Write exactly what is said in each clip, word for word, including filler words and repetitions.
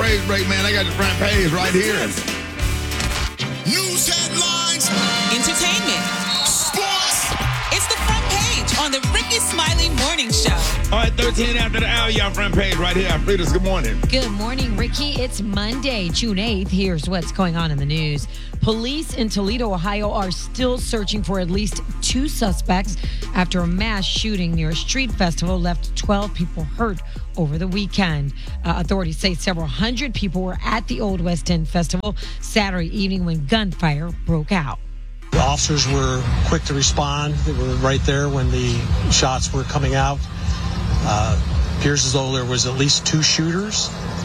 praise break, man. I got the front page right here. News headlines. Entertainment. Sports. It's the front page on the Ricky Smiley Morning Show. All right, thirteen after the hour, y'all front page right here. Fridas, good morning. Good morning, Ricky. It's Monday, June eighth. Here's what's going on in the news. Police in Toledo, Ohio are still searching for at least two suspects after a mass shooting near a street festival left twelve people hurt over the weekend. Uh, authorities say several hundred people were at the Old West End Festival Saturday evening when gunfire broke out. The officers were quick to respond. They were right there when the shots were coming out. Uh, appears as though there was at least two shooters.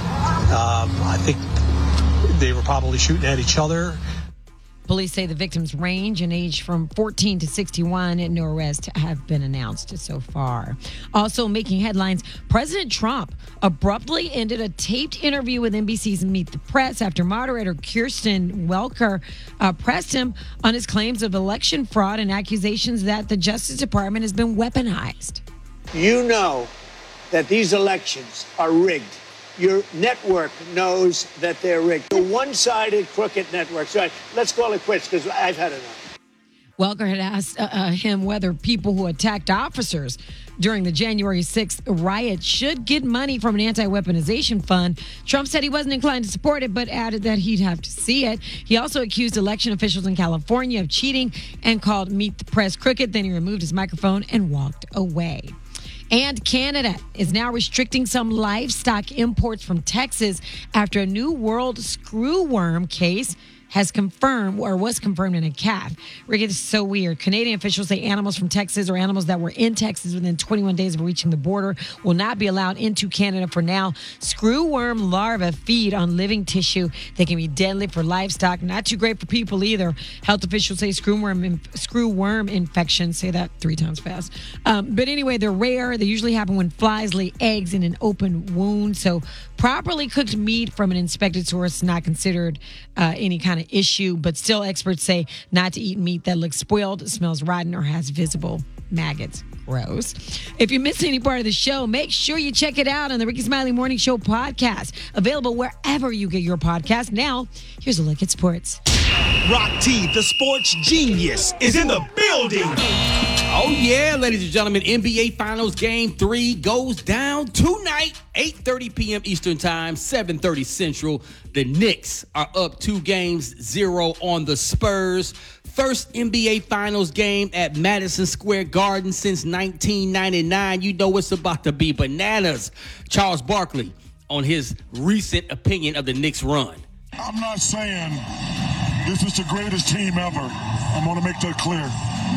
Um, I think they were probably shooting at each other. Police say the victims range in age from fourteen to sixty-one, and no arrests have been announced so far. Also making headlines, President Trump abruptly ended a taped interview with N B C's Meet the Press after moderator Kirsten Welker uh, pressed him on his claims of election fraud and accusations that the Justice Department has been weaponized. You know that these elections are rigged. Your network knows that they're rigged. The one-sided, crooked network. So let's call it quits because I've had enough. Welker had asked uh, uh, him whether people who attacked officers during the January sixth riot should get money from an anti-weaponization fund. Trump said he wasn't inclined to support it, but added that he'd have to see it. He also accused election officials in California of cheating and called Meet the Press crooked. Then he removed his microphone and walked away. And Canada is now restricting some livestock imports from Texas after a new world screwworm case has confirmed or was confirmed in a calf. Rick, it's so weird. Canadian officials say animals from Texas or animals that were in Texas within twenty-one days of reaching the border will not be allowed into Canada for now. Screwworm larvae feed on living tissue. They can be deadly for livestock, not too great for people either. Health officials say screwworm screwworm infections, say that three times fast. Um, but anyway, they're rare. They usually happen when flies lay eggs in an open wound. So properly cooked meat from an inspected source not considered uh, any kind of issue, but still experts say not to eat meat that looks spoiled, smells rotten, or has visible maggots. Gross. If you missed any part of the show, make sure you check it out on the Ricky Smiley Morning Show podcast, available wherever you get your podcast. Now, here's a look at sports. Rock T, the sports genius, is in the building. Oh, yeah, ladies and gentlemen, N B A Finals Game three goes down tonight, eight thirty p.m. Eastern Time, seven thirty Central. The Knicks are up two games, zero on the Spurs. First N B A Finals game at Madison Square Garden since nineteen ninety-nine. You know it's about to be bananas. Charles Barkley on his recent opinion of the Knicks run. I'm not saying this is the greatest team ever. I'm going to make that clear.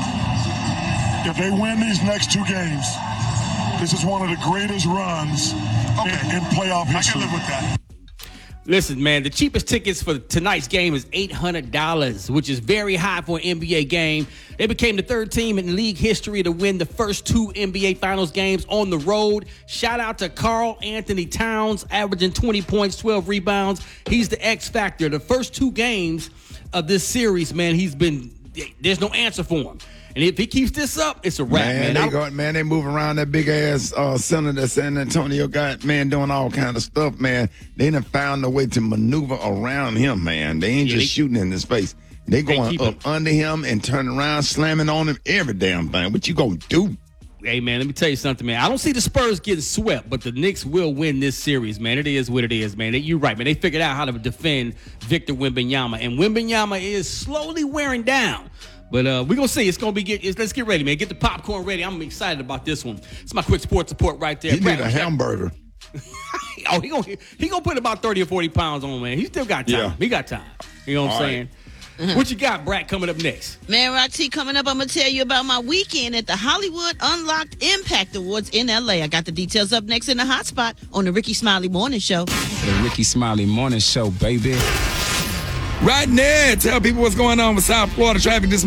If they win these next two games, this is one of the greatest runs okay. in, in playoff history. I can live with that. Listen, man, the cheapest tickets for tonight's game is eight hundred dollars, which is very high for an N B A game. They became the third team in league history to win the first two N B A Finals games on the road. Shout out to Karl Anthony Towns, averaging twenty points, twelve rebounds. He's the X factor. The first two games of this series, man, he's been, there's no answer for him. And if he keeps this up, it's a wrap, man. Man, they, go, man, they move around that big-ass uh, center that San Antonio got, man, doing all kind of stuff, man. They done found a way to maneuver around him, man. They ain't yeah, just they, shooting in his face. They going they up him. under him and turning around, slamming on him, every damn thing. What you gonna do? Hey, man, let me tell you something, man. I don't see the Spurs getting swept, but the Knicks will win this series, man. It is what it is, man. You're right, man. They figured out how to defend Victor Wembanyama, and Wembanyama is slowly wearing down. But uh, we're going to see. It's going to be get. It's, let's get ready, man. Get the popcorn ready. I'm excited about this one. It's my quick sports report right there. He need a hamburger. oh, he going he gonna put about thirty or forty pounds on, man. He still got time. Yeah. He got time. You know what All I'm saying? Right. What you got, Brad, coming up next? Man, Roxy, coming up, I'm going to tell you about my weekend at the Hollywood Unlocked Impact Awards in L A. I got the details up next in the hot spot on the Ricky Smiley Morning Show. The Ricky Smiley Morning Show, baby. Right now, tell people what's going on with South Florida traffic this moment.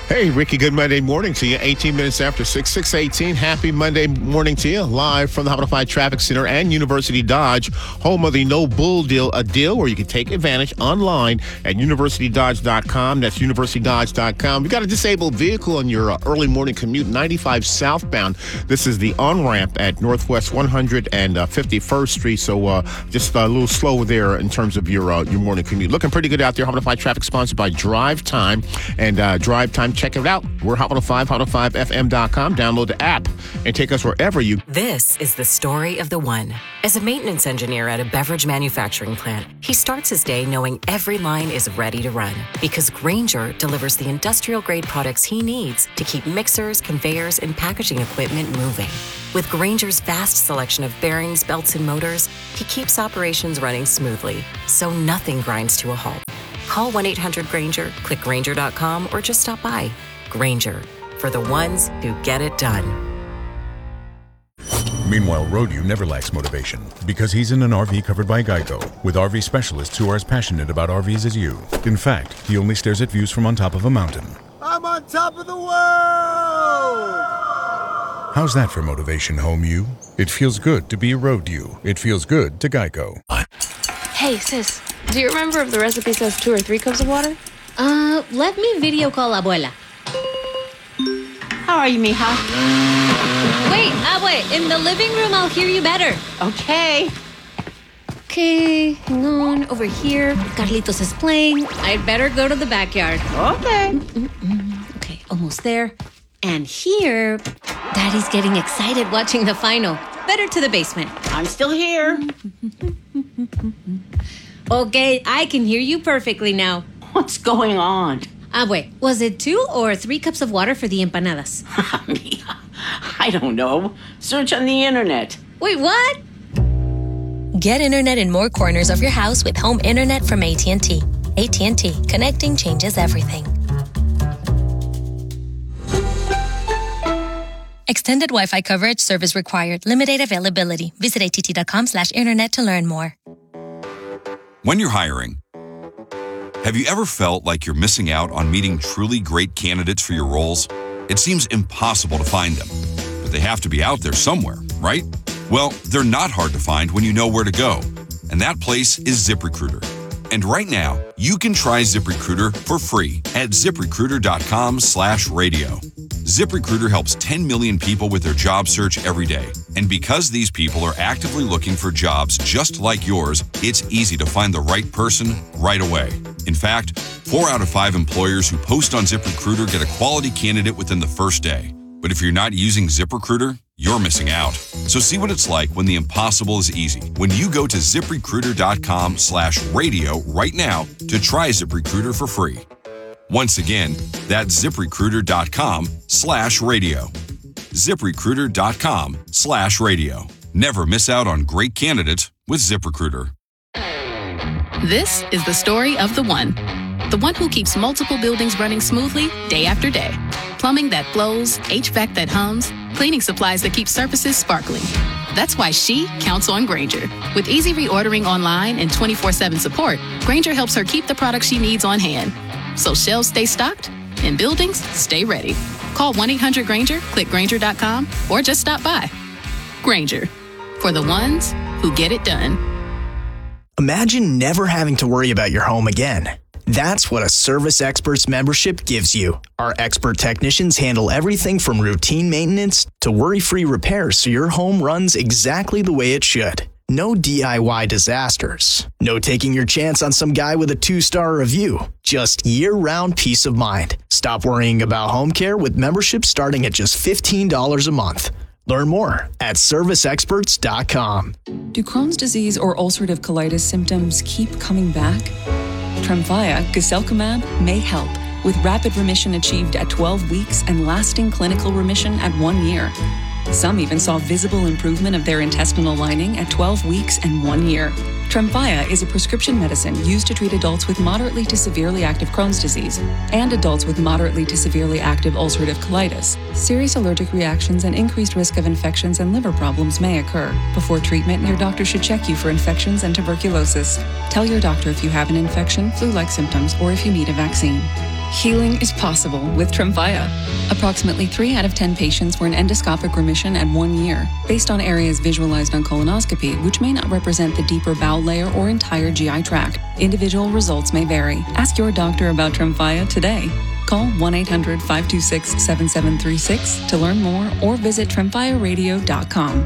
Hey, Ricky, good Monday morning to you. eighteen minutes after six, six eighteen. Happy Monday morning to you. Live from the Holiday Traffic Center and University Dodge, home of the No Bull Deal, a deal where you can take advantage online at university dodge dot com. That's university dodge dot com. You got a disabled vehicle on your uh, early morning commute, ninety-five southbound. This is the on-ramp at Northwest one hundred fifty-first Street, so uh, just a little slow there in terms of your uh, your morning commute. Looking pretty good out there. Holiday Traffic sponsored by Drive Time. And uh, Drive Time, check it out. We're Hot one oh five, hot oh five F M dot com. Download the app and take us wherever you. This is the story of the one. As a maintenance engineer at a beverage manufacturing plant, he starts his day knowing every line is ready to run because Grainger delivers the industrial-grade products he needs to keep mixers, conveyors, and packaging equipment moving. With Grainger's vast selection of bearings, belts, and motors, he keeps operations running smoothly, so nothing grinds to a halt. Call one eight hundred Grainger, click Grainger dot com, or just stop by. Grainger, for the ones who get it done. Meanwhile, Rodew never lacks motivation because he's in an R V covered by Geico with R V specialists who are as passionate about R Vs as you. In fact, he only stares at views from on top of a mountain. I'm on top of the world! How's that for motivation, home you? It feels good to be a Rodew. It feels good to Geico. Hey, sis, do you remember if the recipe says two or three cups of water? Uh, let me video call Abuela. How are you, mija? Wait, Abue, in the living room, I'll hear you better. Okay. Okay, hang on. Over here, Carlitos is playing. I'd better go to the backyard. Okay. Mm-mm-mm. Okay, almost there. And here, Daddy's getting excited watching the final. Better to the basement. I'm still here. Okay, I can hear you perfectly now. What's going on? Ah, wait, was it two or three cups of water for the empanadas? I don't know. Search on the internet. Wait, what? Get internet in more corners of your house with home internet from A T and T. A T and T. Connecting changes everything. Extended Wi-Fi coverage service required. Limited availability. Visit att.com slash internet to learn more. When you're hiring, have you ever felt like you're missing out on meeting truly great candidates for your roles? It seems impossible to find them, but they have to be out there somewhere, right? Well, they're not hard to find when you know where to go, and that place is ZipRecruiter. And right now, you can try ZipRecruiter for free at ZipRecruiter.com slash radio. ZipRecruiter helps ten million people with their job search every day. And because these people are actively looking for jobs just like yours, it's easy to find the right person right away. In fact, four out of five employers who post on ZipRecruiter get a quality candidate within the first day. But if you're not using ZipRecruiter, you're missing out. So see what it's like when the impossible is easy. When you go to ZipRecruiter.com slash radio right now to try ZipRecruiter for free. Once again, that's ZipRecruiter.com slash radio. ZipRecruiter.com slash radio. Never miss out on great candidates with ZipRecruiter. This is the story of the one. The one who keeps multiple buildings running smoothly day after day. Plumbing that flows, H V A C that hums, cleaning supplies that keep surfaces sparkling. That's why she counts on Grainger. With easy reordering online and twenty-four seven support, Grainger helps her keep the products she needs on hand. So shelves stay stocked and buildings stay ready. Call one eight hundred Grainger, click Grainger dot com, or just stop by. Grainger, for the ones who get it done. Imagine never having to worry about your home again. That's what a Service Experts membership gives you. Our expert technicians handle everything from routine maintenance to worry-free repairs so your home runs exactly the way it should. No D I Y disasters. No taking your chance on some guy with a two-star review. Just year-round peace of mind. Stop worrying about home care with membership starting at just fifteen dollars a month. Learn more at service experts dot com. Do Crohn's disease or ulcerative colitis symptoms keep coming back? Tremfya, guselkumab, may help, with rapid remission achieved at twelve weeks and lasting clinical remission at one year. Some even saw visible improvement of their intestinal lining at twelve weeks and one year. Tremfya is a prescription medicine used to treat adults with moderately to severely active Crohn's disease and adults with moderately to severely active ulcerative colitis. Serious allergic reactions and increased risk of infections and liver problems may occur. Before treatment, your doctor should check you for infections and tuberculosis. Tell your doctor if you have an infection, flu-like symptoms, or if you need a vaccine. Healing is possible with Tremfya. Approximately three out of ten patients were in endoscopic remission at one year, based on areas visualized on colonoscopy, which may not represent the deeper bowel layer or entire G I tract. Individual results may vary. Ask your doctor about Tremfya today. Call one eight hundred, five two six, seven seven three six to learn more or visit tremfya radio dot com.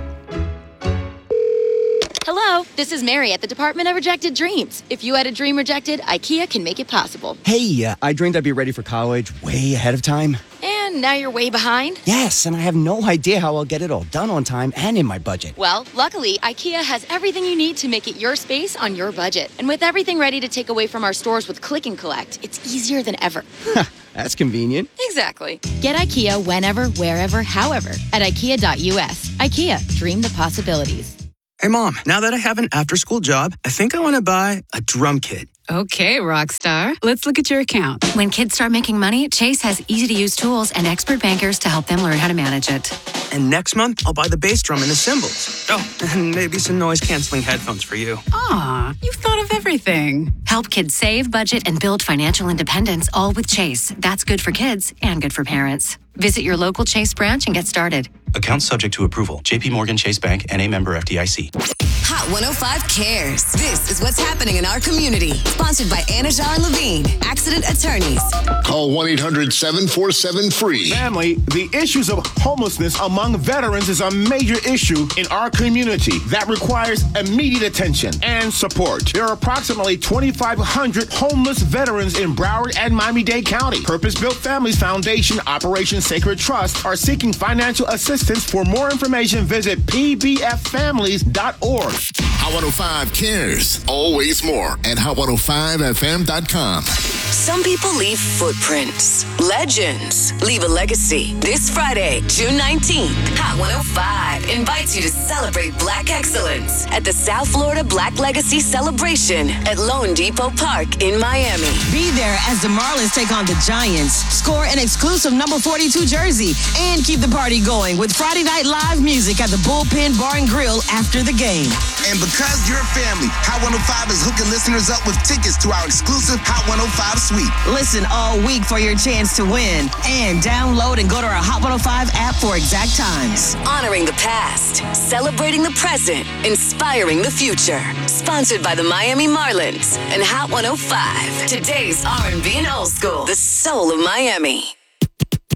Hello, this is Mary at the Department of Rejected Dreams. If you had a dream rejected, IKEA can make it possible. Hey, uh, I dreamed I'd be ready for college way ahead of time. And now you're way behind? Yes, and I have no idea how I'll get it all done on time and in my budget. Well, luckily, IKEA has everything you need to make it your space on your budget. And with everything ready to take away from our stores with Click and Collect, it's easier than ever. That's convenient. Exactly. Get IKEA whenever, wherever, however at ikea dot u s. IKEA, dream the possibilities. Hey, Mom, now that I have an after-school job, I think I want to buy a drum kit. Okay, Rockstar. Let's look at your account. When kids start making money, Chase has easy-to-use tools and expert bankers to help them learn how to manage it. And next month, I'll buy the bass drum and the cymbals. Oh, and maybe some noise-canceling headphones for you. Aw, you've thought of everything. Help kids save, budget, and build financial independence, all with Chase. That's good for kids and good for parents. Visit your local Chase branch and get started. Account subject to approval. J P Morgan Chase Bank, N A member F D I C. Hot one oh five cares. This is what's happening in our community. Sponsored by Anajar and Levine, accident attorneys. Call one eight hundred, seven four seven, free. Family, the issues of homelessness among veterans is a major issue in our community that requires immediate attention and support. There are approximately twenty-five hundred homeless veterans in Broward and Miami-Dade County. Purpose-Built Families Foundation, Operation Sacred Trust are seeking financial assistance. For more information, visit p b f families dot org. Hot one oh five cares. Always more at hot one oh five f m dot com. Some people leave footprints. Legends leave a legacy. This Friday, June nineteenth, Hot one oh five invites you to celebrate Black excellence at the South Florida Black Legacy Celebration at Lone Depot Park in Miami. Be there as the Marlins take on the Giants. Score an exclusive number forty-two jersey and keep the party going with Friday Night Live music at the Bullpen Bar and Grill after the game. And because you're a family, Hot one oh five is hooking listeners up with tickets to our exclusive Hot one oh five suite. Listen all week for your chance to win. And download and go to our Hot one oh five app for exact times. Honoring the past, celebrating the present, inspiring the future. Sponsored by the Miami Marlins and Hot one oh five. Today's R and B and old school, the soul of Miami.